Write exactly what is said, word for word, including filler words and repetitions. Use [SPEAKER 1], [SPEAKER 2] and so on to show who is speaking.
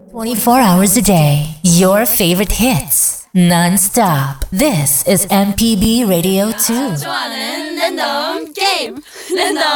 [SPEAKER 1] twenty-four hours a day, your favorite hits, non-stop. This is M P B Radio two.
[SPEAKER 2] 좋아하는 랜덤 게임 랜덤